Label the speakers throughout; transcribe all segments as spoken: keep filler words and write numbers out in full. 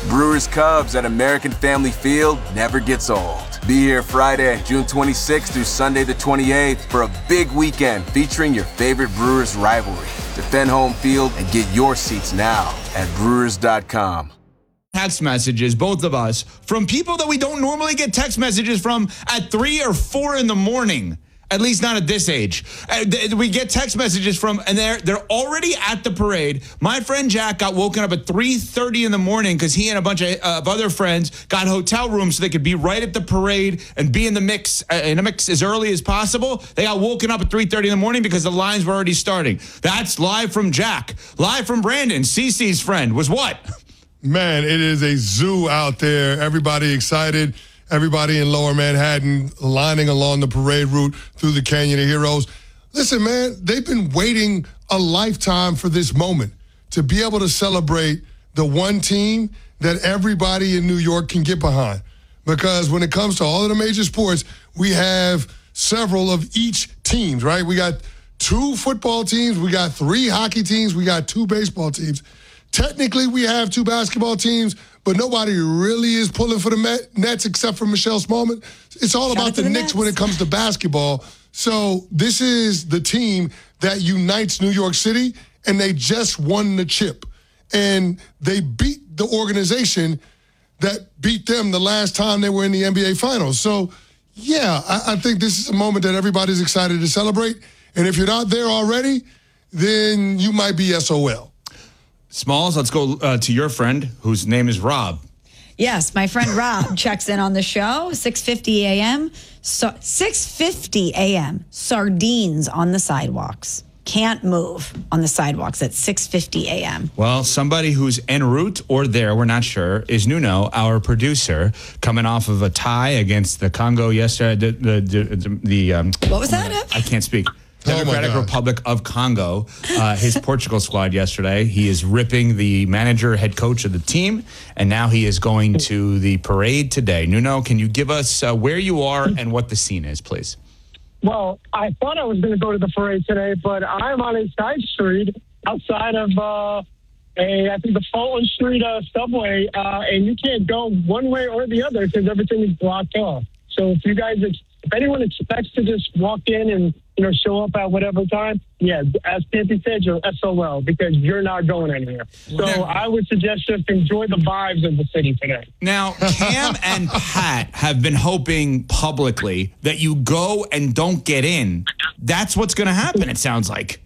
Speaker 1: Brewers Cubs at American Family Field never gets old. Be here Friday, June twenty-sixth through Sunday the twenty-eighth for a big weekend featuring your favorite Brewers rivalry. Defend home field and get your seats now at brewers dot com.
Speaker 2: Text messages, both of us, from people that we don't normally get text messages from at three or four in the morning. At least not at this age. Uh, th- we get text messages from, and they're they're already at the parade. My friend Jack got woken up at three thirty in the morning because he and a bunch of, uh, of other friends got hotel rooms so they could be right at the parade and be in the mix uh, in a mix as early as possible. They got woken up at three thirty in the morning because the lines were already starting. That's live from Jack. Live from Brandon, Cece's friend, was what?
Speaker 3: Man, it is a zoo out there. Everybody excited. Everybody in Lower Manhattan lining along the parade route through the Canyon of Heroes. Listen, man, they've been waiting a lifetime for this moment to be able to celebrate the one team that everybody in New York can get behind. Because when it comes to all of the major sports, we have several of each teams, right? We got two football teams, we got three hockey teams, we got two baseball teams. Technically, we have two basketball teams, but nobody really is pulling for the Met, Nets except for Michelle Smallman. It's all
Speaker 4: Shout
Speaker 3: about the,
Speaker 4: the
Speaker 3: Knicks
Speaker 4: Nets.
Speaker 3: when it comes to basketball. So this is the team that unites New York City, and they just won the chip. And they beat the organization that beat them the last time they were in the N B A Finals. So, yeah, I, I think this is a moment that everybody's excited to celebrate. And if you're not there already, then you might be S O L.
Speaker 2: Smalls, let's go uh, to your friend whose name is Rob.
Speaker 4: Yes, my friend Rob checks in on the show, six fifty a.m. So, six fifty a.m. Sardines on the sidewalks. Can't move on the sidewalks at six fifty a.m.
Speaker 2: Well, somebody who's en route or there, we're not sure, is Nuno, our producer, coming off of a tie against the Congo yesterday. The, the, the, the um,
Speaker 4: What was that, Ev?
Speaker 2: I can't speak.
Speaker 3: Oh, my
Speaker 2: Democratic
Speaker 3: God.
Speaker 2: Republic of Congo, uh, his Portugal squad yesterday. He is ripping the manager, head coach of the team, and now he is going to the parade today. Nuno, can you give us uh, where you are and what the scene is, please?
Speaker 5: Well, I thought I was going to go to the parade today, but I'm on a side street outside of uh, a, I think the Fulton Street uh, subway, uh, and you can't go one way or the other because everything is blocked off. So if you guys, if anyone expects to just walk in and, you know, show up at whatever time, yeah, as Pimpy said, you're S O L because you're not going anywhere. So
Speaker 2: Now-
Speaker 5: I would suggest just enjoy the vibes of the city today.
Speaker 2: Now, Cam and Pat have been hoping publicly that you go and don't get in. That's what's going to happen, it sounds like.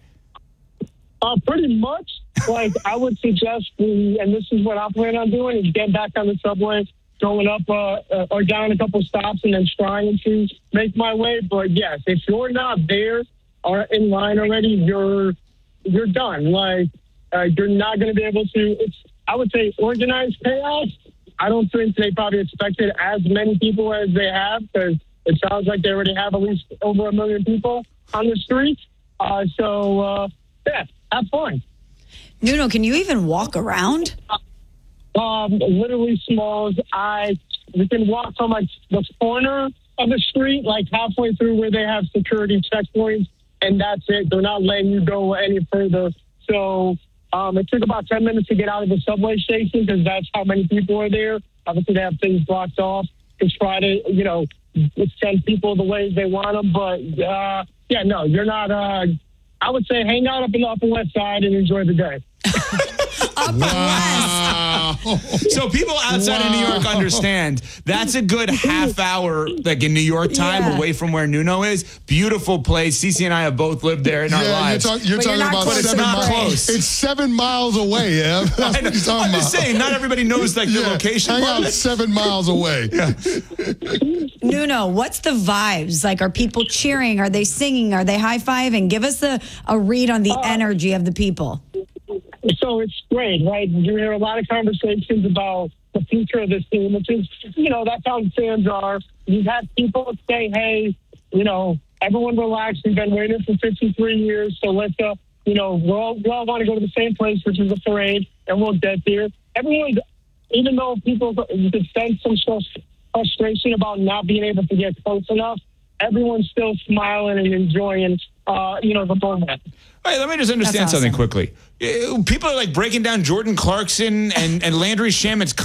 Speaker 5: Uh, pretty much. Like, I would suggest, we, and this is what I plan on doing, is get back on the subway, going up uh, uh, or down a couple stops, and then trying to make my way. But yes, if you're not there or in line already, you're you're done. Like, uh, you're not going to be able to. It's I would say organized chaos. I don't think they probably expected as many people as they have because it sounds like they already have at least over a million people on the streets. Uh, so uh, yeah, have fun.
Speaker 4: Nuno, can you even walk around?
Speaker 5: Um, literally Smalls. I we can walk from like the corner of the street, like halfway through where they have security checkpoints, and that's it. They're not letting you go any further. So um, it took about ten minutes to get out of the subway station because that's how many people are there. Obviously, they have things blocked off to try to, you know, send people the ways they want them. But uh, yeah, no, you're not. Uh, I would say hang out up in the Upper West Side and enjoy the day.
Speaker 4: Upper
Speaker 3: Wow.
Speaker 2: So people outside of New York understand that's a good half hour, like in New York time,
Speaker 4: Yeah.
Speaker 2: away from where Nuno is. Beautiful place. Cece and I have both lived there in our
Speaker 3: Yeah, you're,
Speaker 2: lives.
Speaker 3: talk, you're
Speaker 4: But you're
Speaker 3: talking
Speaker 4: not
Speaker 3: about
Speaker 4: close to
Speaker 3: seven
Speaker 4: the
Speaker 3: miles.
Speaker 4: parade.
Speaker 2: Close.
Speaker 3: It's seven miles away, Ev. That's
Speaker 2: I
Speaker 3: what
Speaker 2: know.
Speaker 3: you're talking
Speaker 2: I'm
Speaker 3: about.
Speaker 2: just saying, not everybody knows like the
Speaker 3: Yeah,
Speaker 2: location.
Speaker 3: hang
Speaker 2: part
Speaker 3: out
Speaker 2: of it.
Speaker 3: seven miles away.
Speaker 4: Nuno, what's the vibes? Like, are people cheering? Are they singing? Are they high-fiving? Give us a, a read on the energy of the people.
Speaker 5: So it's great, right? You hear a lot of conversations about the future of this team, which is, you know, that's how fans are. You've had people say, hey, you know, everyone relax. We've been waiting for fifty-three years, so let's, uh, you know, we all, we all want to go to the same place, which is the parade, and we'll get there. Everyone's, even though people, you could sense some sort of frustration about not being able to get close enough, everyone's still smiling and enjoying, uh, you know, the moment.
Speaker 2: Hey, let me just understand
Speaker 4: That's
Speaker 2: something
Speaker 4: awesome.
Speaker 2: quickly. Uh, People are like breaking down Jordan Clarkson and, and Landry Shamit's